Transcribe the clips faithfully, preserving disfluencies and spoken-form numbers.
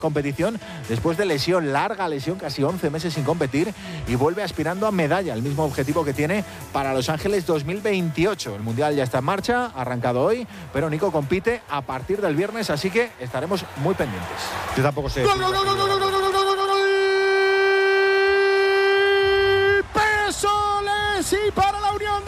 competición después de lesión, larga lesión, casi once meses sin competir, y vuelve aspirando a medalla, el mismo objetivo que tiene para Los Ángeles dos mil veintiocho. El Mundial ya está en marcha, ha arrancado hoy, pero Nico compite a partir del viernes, así que estaremos muy pendientes. Yo tampoco sé. ¡Gol, gol, gol, gol, gol, gol, gol, gol, gol, gol! Pésoles y para la Unión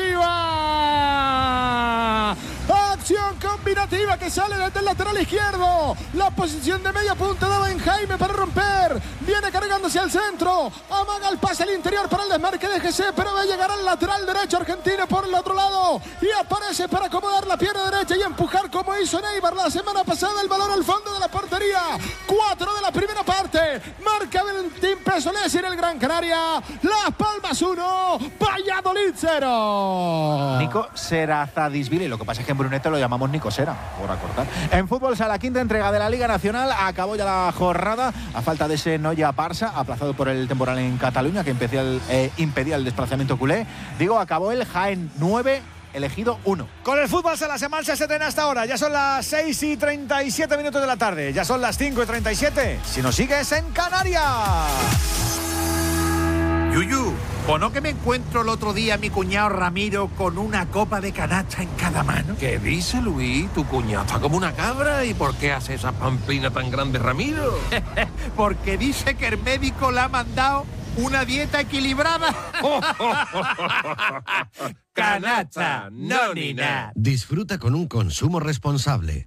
Deportiva. Acción combinativa que sale desde el lateral izquierdo. La posición de media punta daba en Jaime para romper. Viene cargando hacia el centro. Amaga el pase al interior para el desmarque de G C, pero va a llegar al lateral derecho argentino por el otro lado. Y aparece para acomodar la pierna derecha y empujar como hizo Neibar la semana pasada el balón al fondo de la portería. Cuatro de la primera parte. Marca Valentín Pésoles en el Gran Canaria. Las Palmas uno, Valladolid cero. Nico Serazadisvili, lo que pasa es que en Brunete lo llamamos Nico Sera, por acortar. En fútbol, a la quinta entrega de la Liga Nacional, acabó ya la jornada a falta de ese Noia Barça, aplazado por el temporal en Cataluña, que impedía el, eh, impedía el desplazamiento culé. Digo, acabó el Jaén nueve, Elegido uno. Con el fútbol Sala Semansa se estrena hasta ahora. Ya son las seis y treinta y siete minutos de la tarde. Ya son las cinco y treinta y siete. Si nos sigues en Canarias. Yuyu, ¿o no que me encuentro el otro día a mi cuñado Ramiro con una copa de canacha en cada mano? ¿Qué dice, Luis? Tu cuñado está como una cabra. ¿Y por qué hace esa pamplina tan grande, Ramiro? Porque dice que el médico le ha mandado una dieta equilibrada. Canacha, no ni nada. Disfruta con un consumo responsable.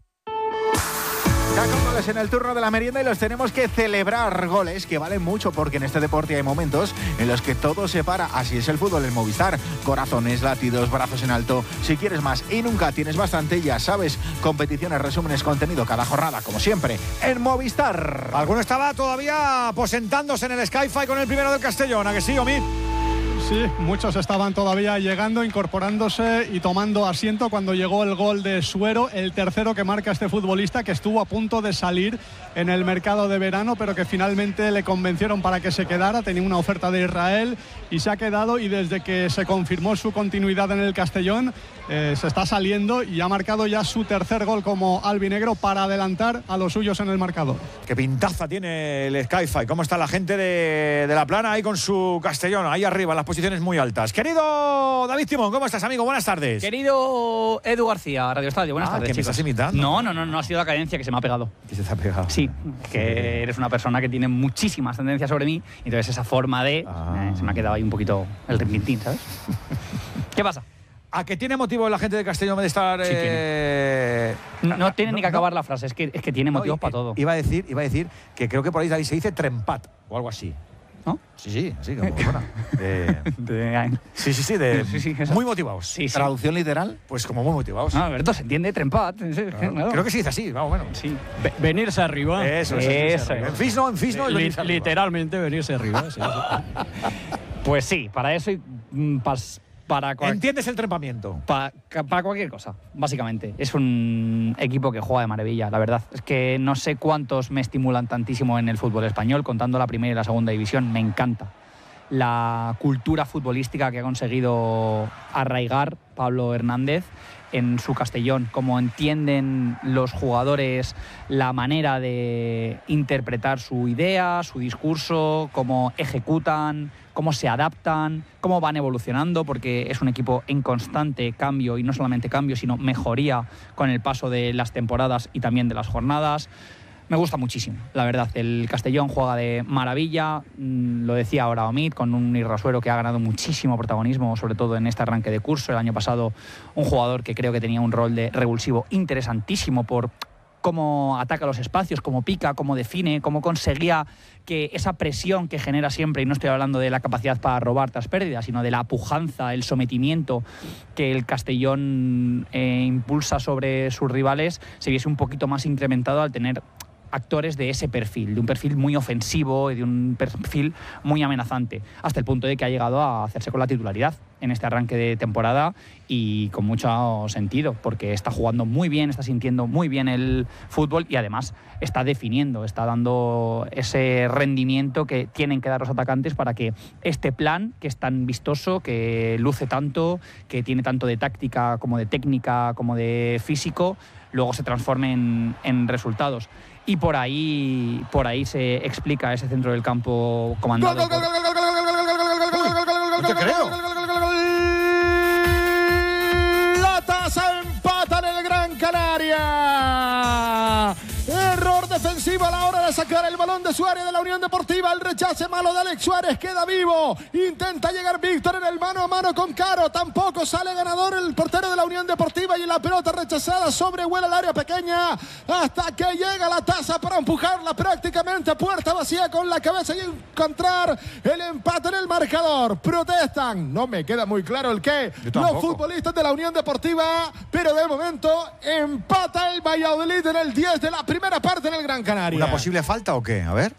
Sacan goles en el turno de la merienda y los tenemos que celebrar, goles que valen mucho porque en este deporte hay momentos en los que todo se para. Así es el fútbol en Movistar. Corazones, latidos, brazos en alto. Si quieres más y nunca tienes bastante, ya sabes, competiciones, resúmenes, contenido cada jornada, como siempre, en Movistar. Alguno estaba todavía aposentándose en el Sky-Fi con el primero del Castellón, ¿a que sí, Omid? Sí, muchos estaban todavía llegando, incorporándose y tomando asiento cuando llegó el gol de Suero, el tercero que marca este futbolista que estuvo a punto de salir en el mercado de verano, pero que finalmente le convencieron para que se quedara. Tenía una oferta de Israel y se ha quedado, y desde que se confirmó su continuidad en el Castellón eh, se está saliendo y ha marcado ya su tercer gol como albinegro para adelantar a los suyos en el marcador. Qué pintaza tiene el Sky-Fi. ¿Cómo está la gente de, de La Plana ahí con su Castellón, ahí arriba, en las posiciones muy altas? Querido David Timón, ¿cómo estás, amigo? Buenas tardes. Querido Edu García, Radio Estadio, buenas ah, tardes, ¿que me chicos. estás imitando? No, no, no, no ha sido la cadencia que se me ha pegado. ¿Que se te ha pegado? Sí, que eres una persona que tiene muchísimas tendencias sobre mí, y entonces esa forma de... Ah. Eh, se me ha quedado ahí un poquito el rintintín, ¿sabes? ¿Qué pasa? ¿A qué tiene motivo la gente de Castellón de estar...? Sí, eh... No, no tiene no, ni que acabar no. la frase, es que, es que tiene motivos no, para todo. Iba a, decir, iba a decir que creo que por ahí, David, se dice trempat o algo así. ¿No? Sí, sí, sí, como bueno. De... De- Sí, sí, sí, de... Sí, sí, eso. muy motivados. Sí, sí. ¿Traducción literal? Pues como muy motivados. No, Alberto, se entiende, trempat. Sí, Claro. claro. Creo que se dice así, vamos, bueno. Sí. Ve- venirse arriba. Eso, eso, Eso eso. es. En Fis no, en Fis no. es Li- venirse arriba. literalmente venirse arriba. Sí, sí. Pues sí, para eso y mm, pas- para cual- ¿Entiendes el trepamiento? Pa- ca- para cualquier cosa, básicamente. Es un equipo que juega de maravilla, la verdad. Es que no sé cuántos me estimulan tantísimo en el fútbol español, contando la primera y la segunda división. Me encanta la cultura futbolística que ha conseguido arraigar Pablo Hernández en su Castellón, cómo entienden los jugadores la manera de interpretar su idea, su discurso, cómo ejecutan, cómo se adaptan, cómo van evolucionando, porque es un equipo en constante cambio, y no solamente cambio, sino mejoría con el paso de las temporadas y también de las jornadas. Me gusta muchísimo, la verdad. El Castellón juega de maravilla, mm, lo decía ahora Omid, con un Irrasuero que ha ganado muchísimo protagonismo, sobre todo en este arranque de curso. El año pasado, un jugador que creo que tenía un rol de revulsivo interesantísimo por cómo ataca los espacios, cómo pica, cómo define, cómo conseguía que esa presión que genera siempre, y no estoy hablando de la capacidad para robar tras pérdidas, sino de la pujanza, el sometimiento que el Castellón eh, impulsa sobre sus rivales, se viese un poquito más incrementado al tener actores de ese perfil, de un perfil muy ofensivo y de un perfil muy amenazante, hasta el punto de que ha llegado a hacerse con la titularidad en este arranque de temporada, y con mucho sentido, porque está jugando muy bien, está sintiendo muy bien el fútbol y además está definiendo, está dando ese rendimiento que tienen que dar los atacantes para que este plan, que es tan vistoso, que luce tanto, que tiene tanto de táctica como de técnica como de físico, luego se transforme en, en resultados. y por ahí, por ahí se explica ese centro del campo comandado. ¡Gol, gol, gol, gol, gol, gol, gol, gol, gol, gol, gol, gol, gol, No te creo. La Taza empata en el Gran Canaria. Error defensivo a la hora de sacar el balón de su área de la Unión Deportiva. El rechace malo de Alex Suárez queda vivo. Intenta llegar Víctor en el mano a mano con Caro. Tampoco sale ganador el portero de la Unión Deportiva y la pelota rechazada sobrevuela el área pequeña hasta que llega la Taza para empujarla prácticamente a puerta vacía con la cabeza y encontrar el empate en el marcador. Protestan. No me queda muy claro el qué. Los futbolistas de la Unión Deportiva, pero de momento empata el Valladolid en el diez de la primera parte en el Gran Canaria. ¿Una posible falta o qué? A ver.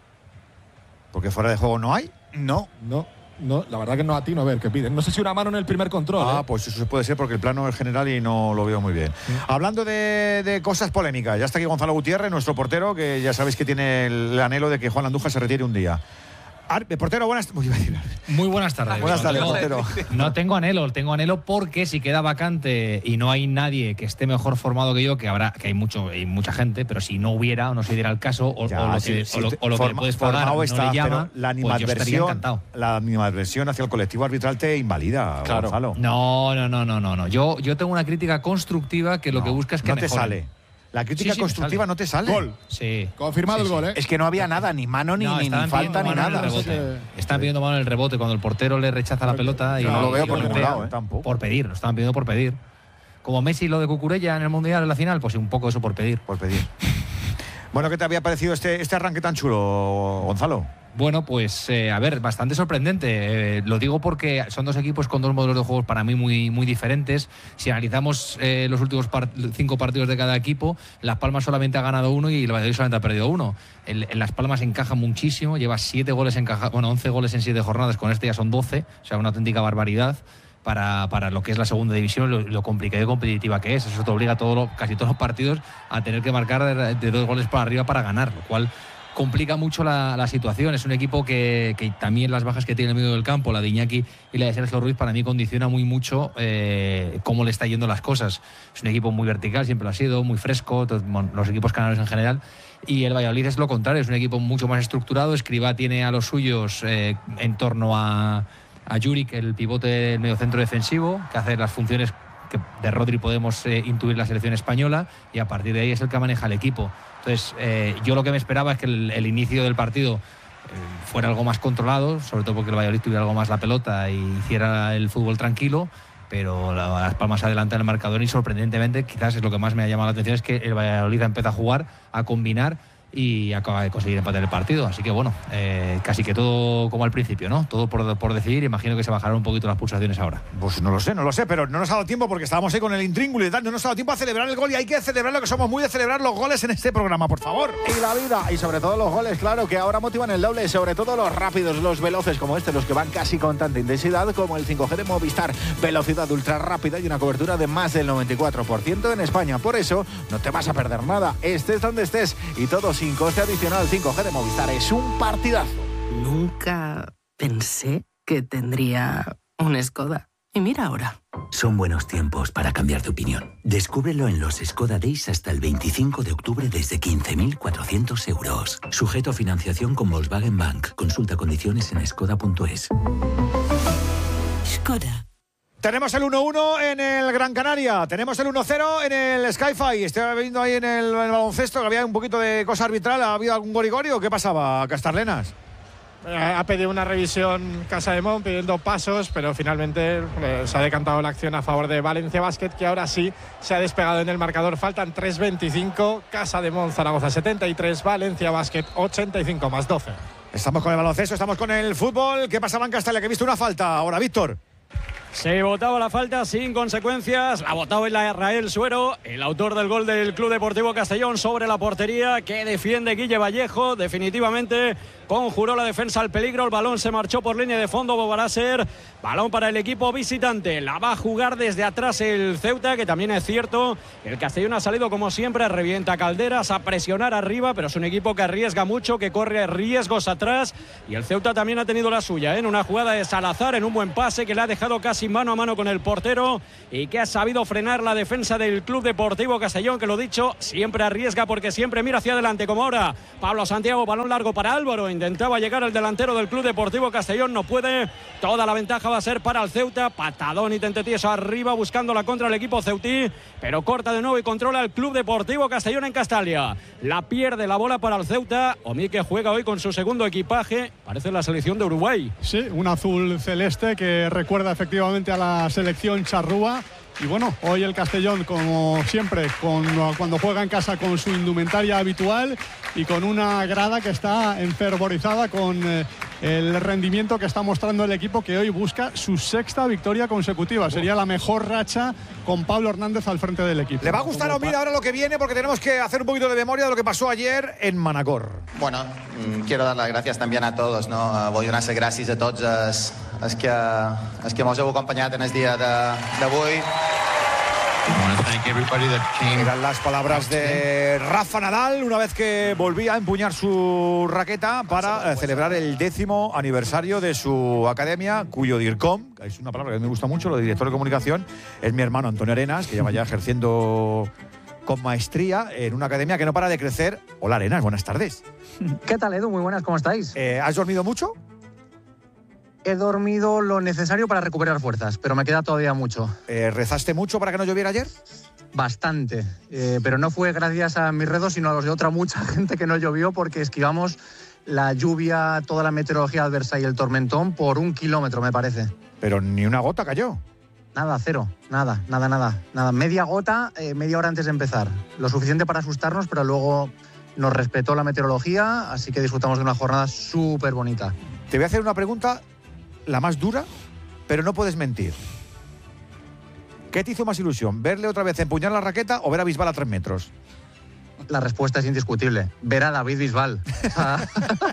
Porque fuera de juego no hay. No, no, no. La verdad que no atino a ver qué piden. No sé si una mano en el primer control. Ah, ¿eh? pues eso puede ser porque el plano es general y no lo veo muy bien. Sí. Hablando de, de cosas polémicas, ya está aquí Gonzalo Gutiérrez, nuestro portero, que ya sabéis que tiene el, el anhelo de que Juan Andújar se retire un día. Ar portero, buenas tardes. Muy buenas tardes. Buenas tardes, no, portero. No tengo anhelo, tengo anhelo porque si queda vacante y no hay nadie que esté mejor formado que yo, que habrá, que hay mucho, hay mucha gente, pero si no hubiera o no se diera el caso, o, ya, o lo, que, sí, o lo, o lo forma, que puedes pagar no está, le llama, la pues yo estaría encantado. La animadversión hacia el colectivo arbitral te invalida, claro. Gonzalo. No, no, no, no, no, no. Yo, yo tengo una crítica constructiva que lo no, que busca es que no te mejoren. sale. La crítica sí, sí, constructiva no te sale. Gol. Sí. Confirmado sí, el gol, ¿eh? Es que no había nada, ni mano, ni, no, ni, ni falta, ni nada. Están pidiendo mano en el rebote cuando el portero le rechaza la pelota. Y no, no lo veo por ningún lado, ¿eh? Por pedir, lo estaban pidiendo por pedir. Como Messi lo de Cucurella en el Mundial en la final, pues un poco eso por pedir. Por pedir. Bueno, ¿qué te había parecido este, este arranque tan chulo, Gonzalo? Bueno, pues eh, a ver, bastante sorprendente. Eh, lo digo porque son dos equipos con dos modelos de juegos para mí muy, muy diferentes. Si analizamos eh, los últimos par cinco partidos de cada equipo, Las Palmas solamente ha ganado uno y el Valladolid solamente ha perdido uno. El, el Las Palmas encaja muchísimo, lleva siete goles encajados, bueno, once goles en siete jornadas, con este ya son doce, o sea, una auténtica barbaridad. Para, para lo que es la segunda división, lo, lo complicado y competitiva que es. Eso te obliga a todo lo, casi todos los partidos a tener que marcar de, de dos goles para arriba para ganar, lo cual complica mucho la, la situación. Es un equipo que, que también las bajas que tiene en el medio del campo, la de Iñaki y la de Sergio Ruiz, para mí condiciona muy mucho eh, cómo le está yendo las cosas. Es un equipo muy vertical, siempre lo ha sido, muy fresco, todos, bueno, los equipos canarios en general. Y el Valladolid es lo contrario, es un equipo mucho más estructurado. Escribá tiene a los suyos eh, en torno a a Juric, el pivote del mediocentro defensivo, que hace las funciones que de Rodri podemos eh, intuir la selección española, y a partir de ahí es el que maneja el equipo. Entonces, eh, yo lo que me esperaba es que el, el inicio del partido eh, fuera algo más controlado, sobre todo porque el Valladolid tuviera algo más la pelota y hiciera el fútbol tranquilo, pero la, Las Palmas adelanta en el marcador y sorprendentemente, quizás es lo que más me ha llamado la atención, es que el Valladolid empieza a jugar, a combinar y acaba de conseguir empatar el partido. Así que bueno, eh, casi que todo como al principio, ¿no? Todo por, por decidir. Imagino que se bajarán un poquito las pulsaciones ahora. Pues no lo sé, no lo sé, pero no nos ha dado tiempo porque estábamos ahí con el intríngulo y tal. No nos ha dado tiempo a celebrar el gol y hay que celebrarlo, que somos muy de celebrar los goles en este programa, por favor. Y la vida, y sobre todo los goles, claro, que ahora motivan el doble, sobre todo los rápidos, los veloces como este, los que van casi con tanta intensidad como el cinco G de Movistar. Velocidad ultra rápida y una cobertura de más del noventa y cuatro por ciento en España. Por eso no te vas a perder nada, estés donde estés, y todo sin coste adicional. cinco G de Movistar es un partidazo. Nunca pensé que tendría un Skoda. Y mira ahora. Son buenos tiempos para cambiar de opinión. Descúbrelo en los Skoda Days hasta el veinticinco de octubre desde quince mil cuatrocientos euros. Sujeto a financiación con Volkswagen Bank. Consulta condiciones en skoda punto es. Skoda. Tenemos el uno uno en el Gran Canaria, tenemos el uno cero en el Sky-Fi. Estoy viendo ahí en el, en el baloncesto que había un poquito de cosa arbitral. ¿Ha habido algún gorigori o qué pasaba, Castarlenas? Ha pedido una revisión Casa de Mon, pidiendo pasos, pero finalmente eh, se ha decantado la acción a favor de Valencia Basket, que ahora sí se ha despegado en el marcador. Faltan tres veinticinco, Casa de Mon, Zaragoza setenta y tres, Valencia Basket ochenta y cinco más doce. Estamos con el baloncesto, estamos con el fútbol. ¿Qué pasaba en Castalia? Que he visto una falta ahora, Víctor. Se votaba la falta sin consecuencias, la ha votado el Israel Suero, el autor del gol del Club Deportivo Castellón sobre la portería que defiende Guille Vallejo. Definitivamente conjuró la defensa al peligro, el balón se marchó por línea de fondo, volverá a ser balón para el equipo visitante. La va a jugar desde atrás el Ceuta, que también es cierto, el Castellón ha salido como siempre, revienta calderas, a presionar arriba, pero es un equipo que arriesga mucho, que corre riesgos atrás, y el Ceuta también ha tenido la suya, ¿eh? En una jugada de Salazar, en un buen pase que le ha dejado casi casi mano a mano con el portero y que ha sabido frenar la defensa del Club Deportivo Castellón, que lo dicho, siempre arriesga porque siempre mira hacia adelante, como ahora Pablo Santiago, balón largo para Álvaro, intentaba llegar el delantero del Club Deportivo Castellón, no puede, toda la ventaja va a ser para el Ceuta, patadón y tentetieso arriba buscando la contra del equipo ceutí, pero corta de nuevo y controla el Club Deportivo Castellón en Castalia, la pierde la bola para el Ceuta, Omi que juega hoy con su segundo equipaje, parece la selección de Uruguay. Sí, un azul celeste que recuerda efectivamente a la selección charrúa. Y bueno, hoy el Castellón, como siempre, con, cuando juega en casa con su indumentaria habitual y con una grada que está enfervorizada con eh, el rendimiento que está mostrando el equipo, que hoy busca su sexta victoria consecutiva. Sería la mejor racha con Pablo Hernández al frente del equipo. Le va a gustar a Omir ahora lo que viene, porque tenemos que hacer un poquito de memoria de lo que pasó ayer en Manacor. Bueno, quiero dar las gracias también a todos, no? Vull donar les gràcies a tots els, els que, els que mos heu acompanyat en el dia d'avui. Eran las palabras de Rafa Nadal una vez que volvía a empuñar su raqueta para eh, celebrar el décimo aniversario de su academia, cuyo DIRCOM, que es una palabra que a mí me gusta mucho, lo de director de comunicación, es mi hermano Antonio Arenas, que lleva ya ejerciendo con maestría en una academia que no para de crecer. Hola Arenas, buenas tardes. ¿Qué tal, Edu? Muy buenas, ¿cómo estáis? Eh, ¿Has dormido mucho? He dormido lo necesario para recuperar fuerzas, pero me queda todavía mucho. Eh, ¿Rezaste mucho para que no lloviera ayer? Bastante, eh, pero no fue gracias a mis redos, sino a los de otra mucha gente que no llovió, porque esquivamos la lluvia, toda la meteorología adversa y el tormentón por un kilómetro, me parece. Pero ni una gota cayó. Nada, cero, nada, nada, nada. nada. Media gota, eh, media hora antes de empezar. Lo suficiente para asustarnos, pero luego nos respetó la meteorología, así que disfrutamos de una jornada súper bonita. Te voy a hacer una pregunta, la más dura, pero no puedes mentir. ¿Qué te hizo más ilusión? ¿Verle otra vez empuñar la raqueta o ver a Bisbal a tres metros? La respuesta es indiscutible. Ver a David Bisbal. O sea,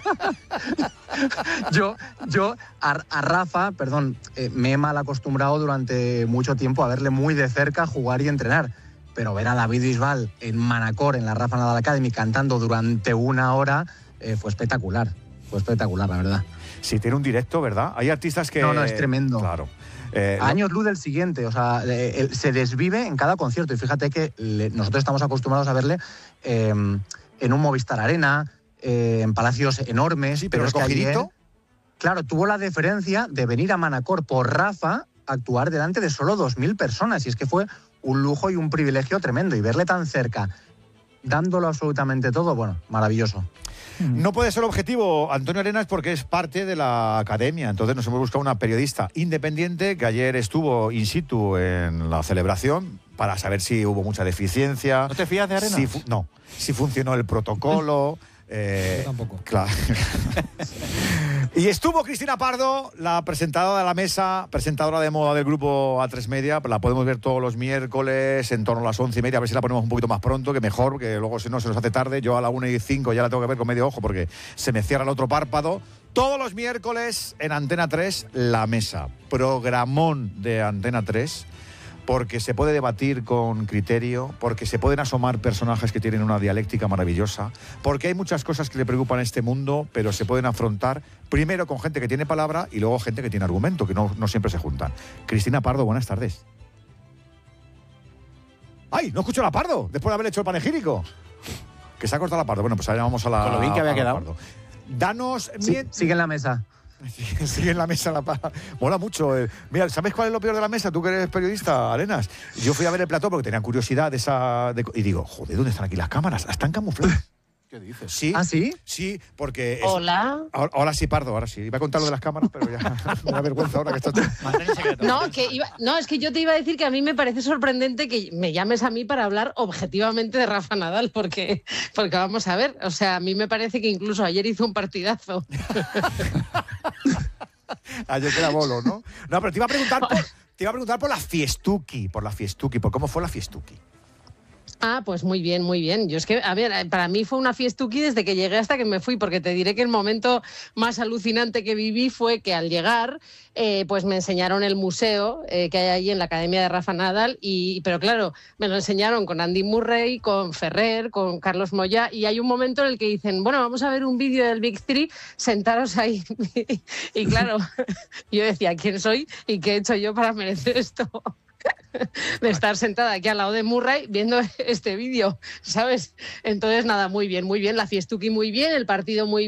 yo, yo a, a Rafa, perdón, eh, me he mal acostumbrado durante mucho tiempo a verle muy de cerca jugar y entrenar. Pero ver a David Bisbal en Manacor, en la Rafa Nadal Academy, cantando durante una hora, eh, fue espectacular. Fue espectacular, la verdad. Sí, tiene un directo, ¿verdad? Hay artistas que... No, no, es tremendo. Claro. Eh, Años luz del siguiente, o sea, eh, él se desvive en cada concierto. Y fíjate que le, nosotros estamos acostumbrados a verle eh, en un Movistar Arena, eh, en palacios enormes. Sí, pero, pero es recogidito. Que ayer, claro, tuvo la deferencia de venir a Manacor por Rafa a actuar delante de solo dos mil personas. Y es que fue un lujo y un privilegio tremendo. Y verle tan cerca, dándolo absolutamente todo, bueno, maravilloso. No puede ser objetivo Antonio Arenas porque es parte de la academia. Entonces nos hemos buscado una periodista independiente que ayer estuvo in situ en la celebración para saber si hubo mucha deficiencia. ¿No te fías de Arenas? Si fu- no, si funcionó el protocolo. Eh, Yo tampoco. Claro. Y estuvo Cristina Pardo, la presentadora de la mesa, presentadora de moda del grupo A tres Media. La podemos ver todos los miércoles en torno a las once y media. A ver si la ponemos un poquito más pronto, que mejor, que luego si no se nos hace tarde. Yo a la una y cinco ya la tengo que ver con medio ojo porque se me cierra el otro párpado. Todos los miércoles en Antena tres, La Mesa. Programón de Antena tres. Porque se puede debatir con criterio, porque se pueden asomar personajes que tienen una dialéctica maravillosa, porque hay muchas cosas que le preocupan a este mundo, pero se pueden afrontar primero con gente que tiene palabra y luego gente que tiene argumento, que no, no siempre se juntan. Cristina Pardo, buenas tardes. ¡Ay, no escucho la Pardo! Después de haber hecho el panegírico. Que se ha cortado la Pardo. Bueno, pues ahora vamos a la... Con lo bien que había quedado. Pardo. Danos... Sí, sigue en la mesa. Sigue en la mesa la paja. Mola mucho. Eh. Mira, ¿sabes cuál es lo peor de la mesa? Tú que eres periodista, Arenas. Yo fui a ver el plató porque tenía curiosidad de esa... De, y digo, joder, ¿dónde están aquí las cámaras? Están camufladas. ¿Qué dices? Sí. ¿Ah, sí? Sí, porque... Es, Hola. Ahora, ahora sí, Pardo, ahora sí. Iba a contar lo de las cámaras, pero ya me da vergüenza ahora que estás... No, que iba, no, es que yo te iba a decir que a mí me parece sorprendente que me llames a mí para hablar objetivamente de Rafa Nadal, porque, porque vamos a ver, o sea, a mí me parece que incluso ayer hizo un partidazo. Ayer queda bolo, ¿no? No, pero te iba a preguntar por, te iba a preguntar por la Fiestuki, por la Fiestuki, por cómo fue la Fiestuki. Ah, pues muy bien, muy bien. Yo es que, a ver, para mí fue una fiestuki desde que llegué hasta que me fui, porque te diré que el momento más alucinante que viví fue que al llegar, eh, pues me enseñaron el museo eh, que hay ahí en la Academia de Rafa Nadal, y, pero claro, me lo enseñaron con Andy Murray, con Ferrer, con Carlos Moyá, y hay un momento en el que dicen, bueno, vamos a ver un vídeo del Big Three, sentaros ahí. Y claro, yo decía, ¿quién soy y qué he hecho yo para merecer esto? De estar sentada aquí al lado de Murray viendo este vídeo, ¿sabes? Entonces, nada, muy bien, muy bien, la fiestuki muy bien, el partido muy